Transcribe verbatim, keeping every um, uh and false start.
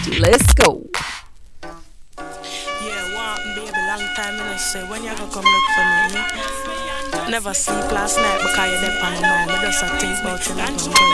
Let's go. Yeah, want baby, long time in the say when you gonna come look for me? Me? Never sleep last night because you're there on my mind. I just a think about you like I'm